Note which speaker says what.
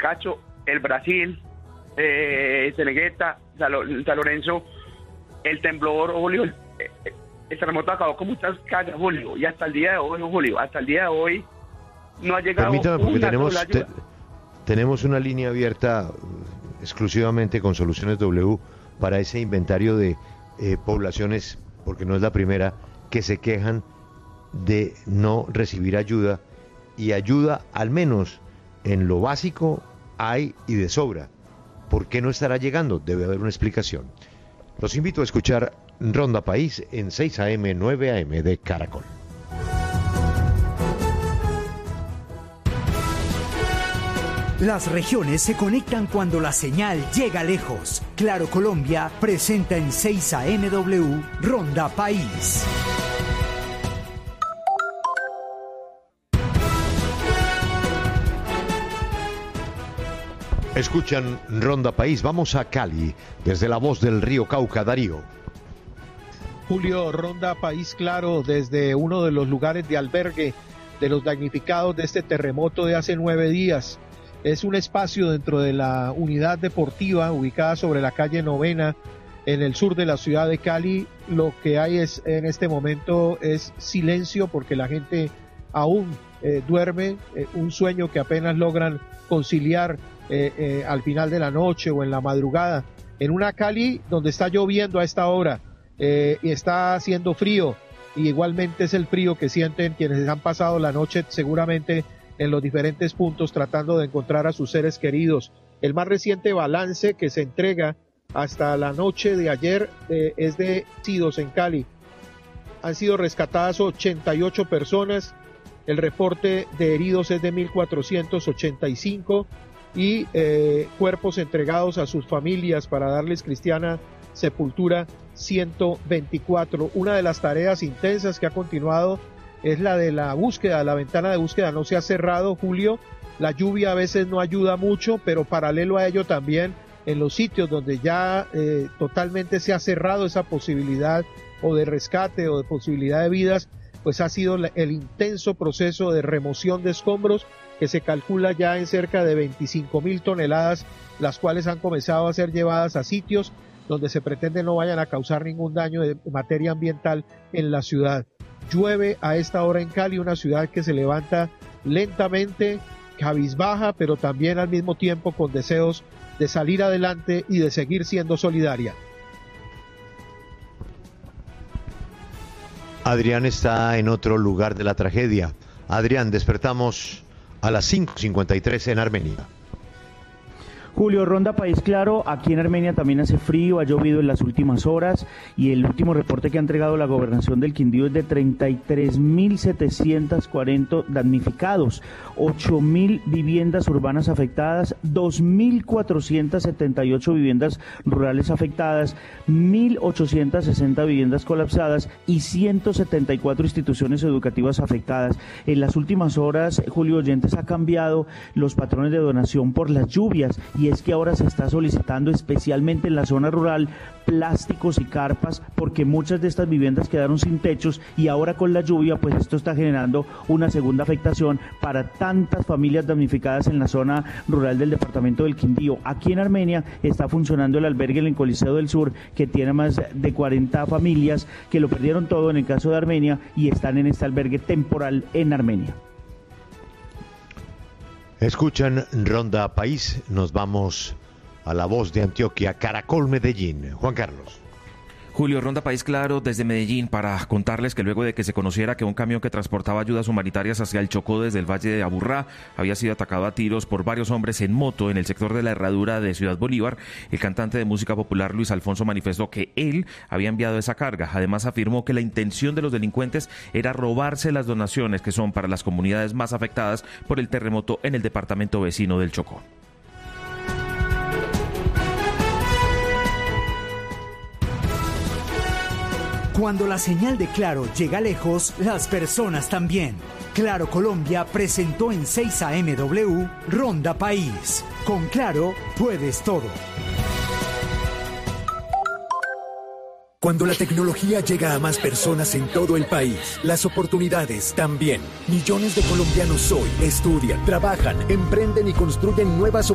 Speaker 1: Cacho, el Brasil, Cenegueta, San Lorenzo, el temblor, Julio, el terremoto acabó con muchas casas, Julio, y hasta el día de hoy, Julio, no ha llegado.
Speaker 2: Permítame, porque tenemos una línea abierta exclusivamente con Soluciones W para ese inventario de poblaciones, porque no es la primera, que se quejan de no recibir ayuda, y ayuda al menos en lo básico hay y de sobra. ¿Por qué no estará llegando? Debe haber una explicación. Los invito a escuchar Ronda País en 6 AM, 9 AM de Caracol.
Speaker 3: Las regiones se conectan cuando la señal llega lejos. Claro Colombia presenta en 6 AMW Ronda País.
Speaker 2: Escuchan Ronda País, vamos a Cali, desde la voz del río Cauca, Darío.
Speaker 4: Julio, Ronda País Claro, desde uno de los lugares de albergue de los damnificados de este terremoto de hace 9 días. Es un espacio dentro de la unidad deportiva ubicada sobre la calle Novena en el sur de la ciudad de Cali. Lo que hay en este momento es silencio porque la gente aún duerme, un sueño que apenas logran conciliar al final de la noche o en la madrugada. En una Cali donde está lloviendo a esta hora y está haciendo frío, y igualmente es el frío que sienten quienes han pasado la noche seguramente en los diferentes puntos tratando de encontrar a sus seres queridos. El más reciente balance que se entrega hasta la noche de ayer es de fallecidos en Cali. Han sido rescatadas 88 personas, el reporte de heridos es de 1.485 y cuerpos entregados a sus familias para darles cristiana sepultura 124. Una de las tareas intensas que ha continuado es la de la búsqueda. La ventana de búsqueda no se ha cerrado, Julio. La lluvia a veces no ayuda mucho, pero paralelo a ello también en los sitios donde ya totalmente se ha cerrado esa posibilidad o de rescate o de posibilidad de vidas, pues ha sido el intenso proceso de remoción de escombros que se calcula ya en cerca de 25.000 toneladas, las cuales han comenzado a ser llevadas a sitios donde se pretende no vayan a causar ningún daño de materia ambiental en la ciudad. Llueve a esta hora en Cali, una ciudad que se levanta lentamente, cabizbaja, pero también al mismo tiempo con deseos de salir adelante y de seguir siendo solidaria.
Speaker 2: Adrián está en otro lugar de la tragedia. Adrián, despertamos a las 5:53 en Armenia.
Speaker 5: Julio, Ronda País Claro, aquí en Armenia también hace frío, ha llovido en las últimas horas y el último reporte que ha entregado la gobernación del Quindío es de 33.740 damnificados, 8.000 viviendas urbanas afectadas, 2.478 viviendas rurales afectadas, 1.860 viviendas colapsadas y 174 instituciones educativas afectadas. En las últimas horas, Julio Oyentes, ha cambiado los patrones de donación por las lluvias y es que ahora se está solicitando especialmente en la zona rural plásticos y carpas porque muchas de estas viviendas quedaron sin techos y ahora con la lluvia pues esto está generando una segunda afectación para tantas familias damnificadas en la zona rural del departamento del Quindío. Aquí en Armenia está funcionando el albergue en el Coliseo del Sur que tiene más de 40 familias que lo perdieron todo en el caso de Armenia y están en este albergue temporal en Armenia.
Speaker 2: Escuchan Ronda País, nos vamos a la voz de Antioquia, Caracol, Medellín. Juan Carlos.
Speaker 6: Julio, Ronda País Claro desde Medellín para contarles que luego de que se conociera que un camión que transportaba ayudas humanitarias hacia el Chocó desde el Valle de Aburrá había sido atacado a tiros por varios hombres en moto en el sector de la Herradura de Ciudad Bolívar, el cantante de música popular Luis Alfonso manifestó que él había enviado esa carga. Además afirmó que la intención de los delincuentes era robarse las donaciones que son para las comunidades más afectadas por el terremoto en el departamento vecino del Chocó.
Speaker 3: Cuando la señal de Claro llega lejos, las personas también. Claro Colombia presentó en 6 AMW Ronda País. Con Claro puedes todo.
Speaker 7: Cuando la tecnología llega a más personas en todo el país, las oportunidades también. Millones de colombianos hoy estudian, trabajan, emprenden y construyen nuevas oportunidades